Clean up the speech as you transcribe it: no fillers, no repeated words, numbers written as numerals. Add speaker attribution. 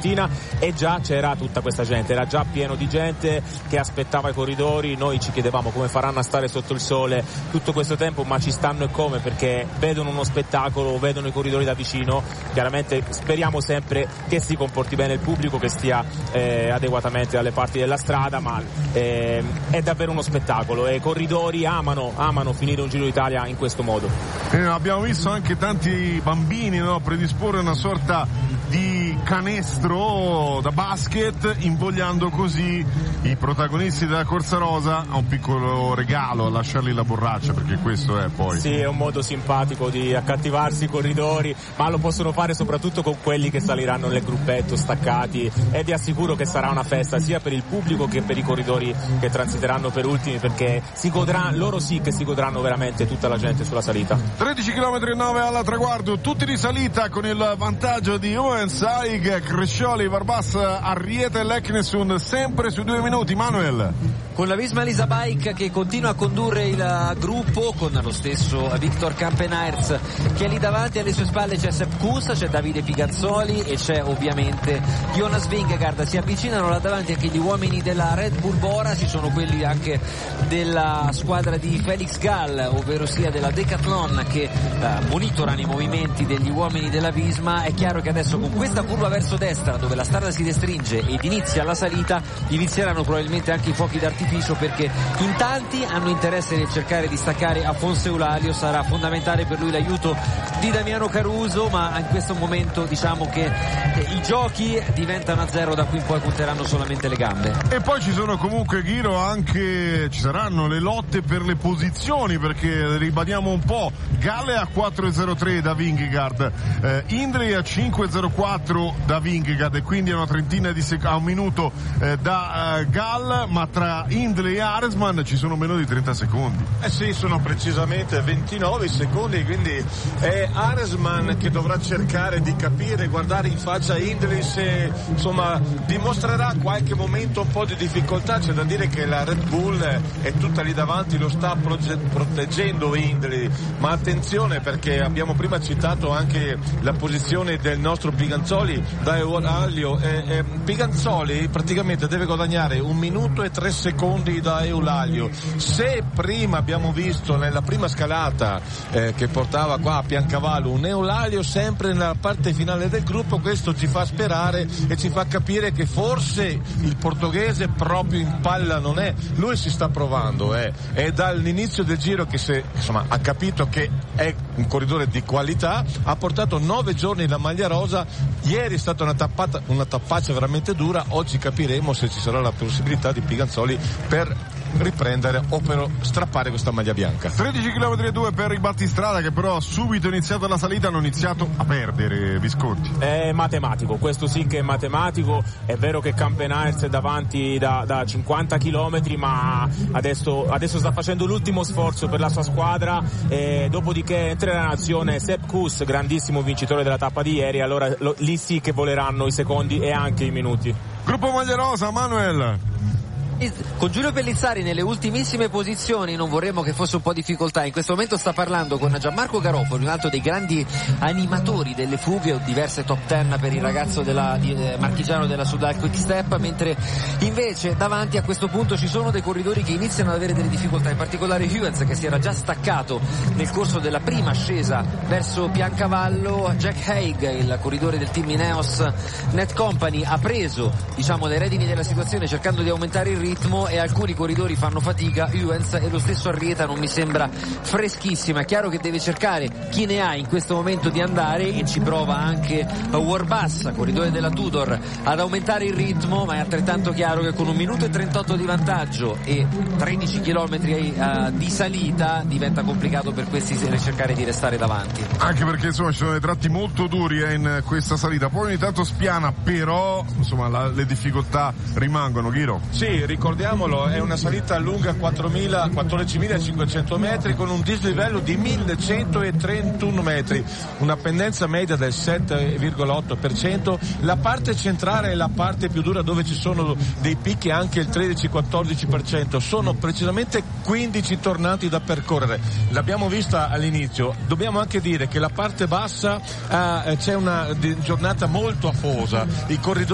Speaker 1: mattina, e già c'era tutta questa gente, era già pieno di gente che aspettava i corridori. Noi ci chiedevamo come faranno a stare sotto il sole tutto questo tempo, ma ci stanno e come, perché vedono uno spettacolo, vedono i corridori da vicino. Chiaramente speriamo sempre che si comporti bene il pubblico, che stia adeguatamente dalle parti della strada, ma è davvero uno spettacolo e i corridori amano finire un Giro d'Italia in questo modo.
Speaker 2: Abbiamo visto anche tanti bambini, no, predisporre una sorta di canestro da basket, invogliando così i protagonisti della Corsa Rosa a un piccolo regalo, a lasciargli la borraccia, perché questo è poi.
Speaker 1: Sì, è un modo simpatico di accattivarsi i corridori, ma lo possono fare soprattutto con quelli che saliranno nel gruppetto staccati, e vi assicuro che sarà una festa sia per il pubblico che per i corridori che transiteranno per ultimi, perché loro sì che si godranno veramente tutta la gente sulla salita.
Speaker 2: 13 km e 9 alla traguardo, tutti di salita con il vantaggio di Owens, Haig, Crescioli, Varbas, Arrieta e Leknesund, sempre su 2 minuti. Manuel.
Speaker 3: Con la Visma Lease Bike che continua a condurre il gruppo, con lo stesso Victor Kampenaerts che è lì davanti. Alle sue spalle c'è Sepp Kuss, c'è Davide Piganzoli e c'è ovviamente Jonas Vingegaard. Si avvicinano là davanti anche gli uomini della Red Bull Bora, ci sono quelli anche della squadra di Felix Gall, ovvero sia della Decathlon, che monitorano i movimenti degli uomini della Visma. È chiaro che adesso con questa curva verso destra, dove la strada si restringe ed inizia la salita, inizieranno probabilmente anche i fuochi d'artificio, perché in tanti hanno interesse nel cercare di staccare Afonso Eulalia. Sarà fondamentale per lui l'aiuto di Damiano Caruso, ma in questo momento diciamo che i giochi diventano a zero, da qui in poi conteranno solamente le gambe.
Speaker 2: E poi ci sono comunque, Ghiro, anche ci saranno le lotte per le posizioni, perché ribadiamo un po', Galle a 4.03 da Vingegaard, Hindley a 5.04 da Vingegaard, e quindi a una trentina di a un minuto da Gall, ma tra Hindley e Arensman ci sono meno di 30 secondi.
Speaker 4: Sì, sono precisamente 29 secondi, quindi è Arensman che dovrà cercare di capire, guardare in faccia Hindley se insomma dimostrerà qualche momento un po' di difficoltà. C'è da dire che la Red Bull è tutta lì davanti, lo sta proteggendo Hindley, ma attenzione, perché abbiamo prima citato anche la posizione del nostro Piganzoli da Eulalia. Piganzoli praticamente deve guadagnare 1 minuto e 3 secondi da Eulalia. Se prima abbiamo visto nella prima scalata che portava qua a Piancavallo un Eulalia sempre nella parte finale del gruppo, questo ci fa sperare e ci fa capire che forse il portoghese proprio in palla non è. Lui si sta provando, è dall'inizio del giro che ha capito che è un corridore di qualità, ha portato 9 giorni la maglia rosa. Ieri è stata una tappaccia veramente dura, oggi capiremo se ci sarà la possibilità di Piganzoli per riprendere o per strappare questa maglia bianca.
Speaker 2: 13 km e 2 per i battistrada, che però subito iniziato la salita hanno iniziato a perdere, Visconti.
Speaker 1: È matematico, questo sì che è matematico. È vero che Kampenaerts è davanti da 50 km, ma adesso sta facendo l'ultimo sforzo per la sua squadra, e dopodiché entrerà in azione Sepp Kuss, grandissimo vincitore della tappa di ieri. Allora lì sì che voleranno i secondi e anche i minuti.
Speaker 2: Gruppo maglia rosa, Manuel.
Speaker 3: Con Giulio Pellizzari nelle ultimissime posizioni, non vorremmo che fosse un po' di difficoltà. In questo momento sta parlando con Gianmarco Garofoli, un altro dei grandi animatori delle fughe, diverse top 10 per il ragazzo marchigiano della Soudal Quick Step, mentre invece davanti a questo punto ci sono dei corridori che iniziano ad avere delle difficoltà, in particolare Ewens, che si era già staccato nel corso della prima ascesa verso Piancavallo. Jack Haig, il corridore del team Ineos Net Company, ha preso le redini della situazione cercando di aumentare il ritmo, e alcuni corridori fanno fatica. Ewens e lo stesso Arrieta non mi sembra freschissima. È chiaro che deve cercare chi ne ha in questo momento di andare, e ci prova anche Warbas, corridore della Tudor, ad aumentare il ritmo, ma è altrettanto chiaro che con 1 minuto e 38 di vantaggio e 13 km di salita diventa complicato per questi cercare di restare davanti,
Speaker 2: anche perché ci sono dei tratti molto duri in questa salita. Poi ogni tanto spiana, però le difficoltà rimangono, Ghiro.
Speaker 4: Sì, ricordiamolo, è una salita lunga 14.500 metri con un dislivello di 1.131 metri, una pendenza media del 7,8%. La parte centrale è la parte più dura, dove ci sono dei picchi anche il 13-14%. Sono precisamente 15 tornanti da percorrere. L'abbiamo vista all'inizio. Dobbiamo anche dire che la parte bassa c'è una giornata molto afosa. I corridori